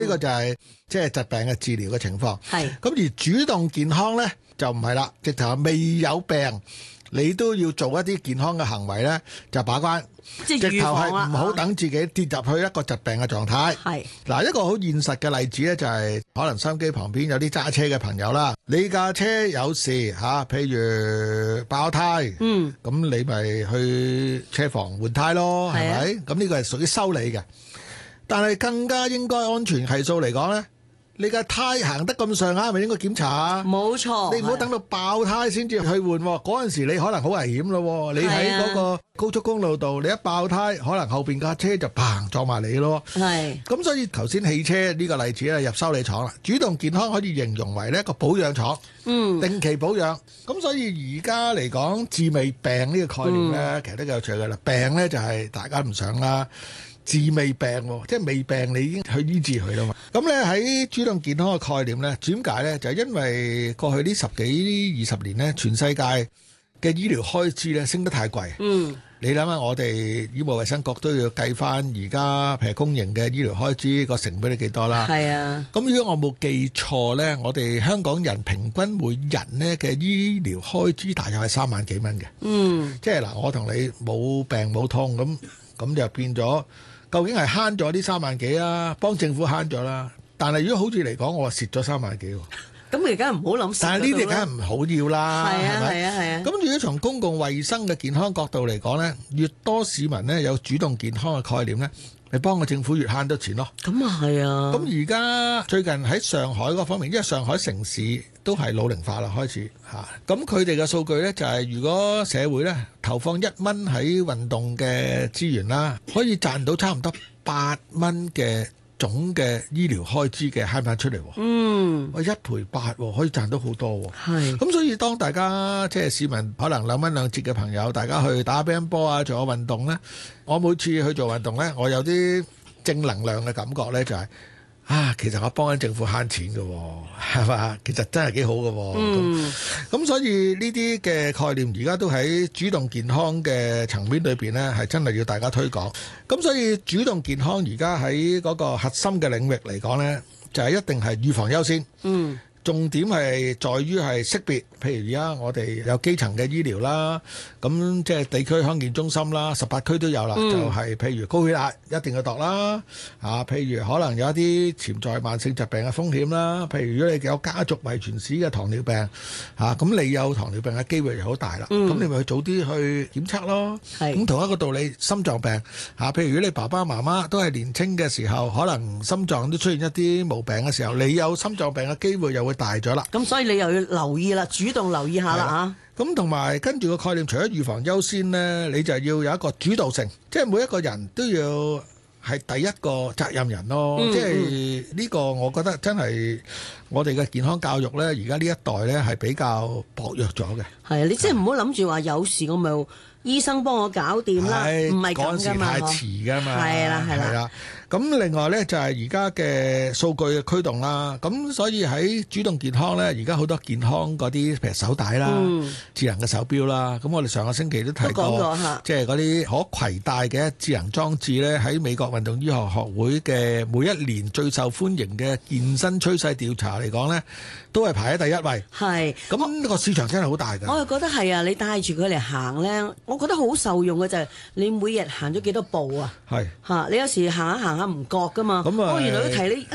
呢個就係即係疾病嘅治療嘅情況。 係。 咁而主動健康咧就唔係啦，直頭係未有病，你都要做一啲健康嘅行為咧，就把關。 即係預直頭係防啦。 唔好等自己跌入去一個疾病嘅狀態。 係。 嗱，一個好現實嘅例子咧，就係可能收音機旁邊有啲揸車嘅朋友啦，你架車有事嚇，譬如爆胎，咁你咪去車房換胎咯，係咪？咁呢個係屬於修理嘅，但係更加應該安全係數嚟講咧，你架胎行得咁上下，係咪應該檢查啊？ 冇錯。 你唔好等到爆胎先至去換喎，嗰陣時你可能好危險咯。你喺嗰個高速公路度，你一爆胎，可能後邊架車就砰撞埋你咯。 係。 咁所以頭先汽車呢個例子咧，入修理廠啦，主動健康可以形容為呢一個保養廠，定期保養。咁所以而家嚟講，治未病呢個概念咧，其實都幾有趣㗎啦。病咧就係大家唔想啦。治未病喎，即係未病你已經去醫治佢啦嘛。咁咧喺主動健康嘅概念咧，點解咧？就係因為過去呢10幾20年咧，全世界嘅醫療開支咧升得太貴。你諗下，我哋醫務衛生局都要計翻而家譬如公營嘅醫療開支個成本係幾多啦？ 係啊。咁如果我冇記錯咧，我哋香港人平均每人咧嘅醫療開支大約係3萬幾蚊嘅。即係嗱，我同你冇病冇痛咁就變咗。究竟係慳咗啲3萬幾啊？幫政府慳咗啦，但係如果好似嚟講，我話蝕咗3萬幾喎。 咁而家唔好諗蝕。 但係呢啲梗係唔好要啦，係咪？ 係啊。 咁如果從公共衛生嘅健康角度嚟講咧，越多市民咧有主動健康嘅概念咧，你幫個政府越慳到錢咯。 咁啊係啊。咁而家最近喺上海嗰方面，因為上海城市都係老齡化啦，開始嚇。咁佢哋嘅數據咧就係，如果社會咧投放1蚊喺運動嘅資源啦，可以賺到差唔多8蚊嘅總嘅醫療開支嘅慳翻出嚟。我1賠8，可以賺到好多。 係。咁所以當大家即係市民可能2蚊2折嘅朋友，大家去打乒乓波啊，做下運動咧，我每次去做運動咧，我有啲正能量嘅感覺咧，就係其實我幫緊政府慳錢嘅，係嘛？其實真係幾好嘅。咁所以呢啲嘅概念而家都喺主動健康嘅層面裏邊呢，係真係要大家推廣。咁所以主動健康而家喺嗰個核心嘅領域嚟講呢，就係一定係預防優先。重點係在於係識別，譬如而家我哋有基層嘅醫療啦，咁即係地區康健中心啦，18區都有啦，就係譬如高血壓一定要度啦，譬如可能有一啲潛在慢性疾病嘅風險啦，譬如如果你有家族遺傳史嘅糖尿病，咁你有糖尿病嘅機會就好大啦，咁你咪去早啲去檢測咯。咁同一個道理，心臟病譬如如果你爸爸媽媽都係年青嘅時候，可能心臟都出現一啲毛病嘅時候，你有心臟病嘅機會又會大咗啦， 咁所以你又要留意啦，主動留意下啦嚇。 咁同埋跟住個概念，除咗預防優先呢，你就要有一個主導性，即係每一個人都要係第一個責任人咯。即係呢個我覺得真係我哋嘅健康教育呢，而家呢一代呢係比較薄弱咗嘅。 係啊，你即係唔好諗住話有事我咪醫生幫我搞掂啦，唔係咁㗎嘛。 嗰陣時太遲㗎嘛。 係啦。 咁另外呢，就係而家嘅數據嘅驅動啦，咁所以喺主動健康呢，而家好多健康嗰啲譬如手帶啦、智能嘅手錶啦，咁我哋上個星期都提過，即係嗰啲可攜帶嘅智能裝置呢，喺美國運動醫學學會嘅每一年最受歡迎嘅健身趨勢調查嚟講呢，都係排喺第一位。係。咁個市場真係好大㗎。我又覺得係啊，你帶住佢嚟行呢，我覺得好受用嘅就係你每日行咗幾多步啊？係。你有時行一行唔覺㗎嘛？原來都提你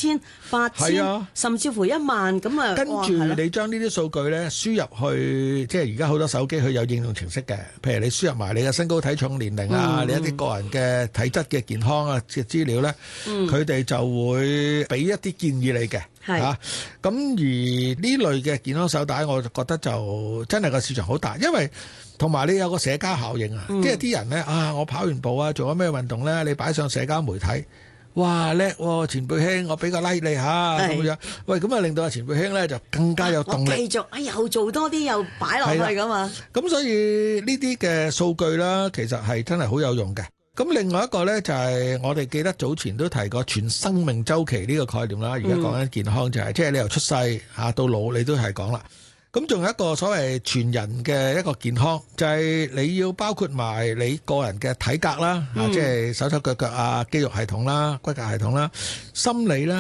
7000、8000，甚至乎1萬咁啊！ 跟住你將呢啲數據咧輸入去，即係而家好多手機佢有應用程式嘅，譬如你輸入埋你嘅身高體重年齡啊，你一啲個人嘅體質嘅健康啊嘅資料咧，佢哋就會俾一啲建議你嘅嚇。咁而呢類嘅健康手帶，我就覺得就真係個市場好大，因為同埋你有個社交效應啊，即係啲人咧我跑完步啊，做咗咩運動咧，你擺上社交媒體，哇叻喎，前輩兄，我俾個 like 你嚇咁樣，喂咁啊令到阿前輩兄咧就更加有動力， 繼續又做多啲又擺落去咁嘛。咁所以呢啲嘅數據啦，其實係真係好有用嘅。咁另外一個咧就係我哋記得早前都提過全生命週期呢個概念啦，而家講緊健康就係即係你由出世到老你都係講啦。 咁仲有一個所謂全人嘅一個健康，就係你要包括埋你個人嘅體格啦，即係手手腳腳啊、肌肉系統啦、骨骼系統啦、心理啦。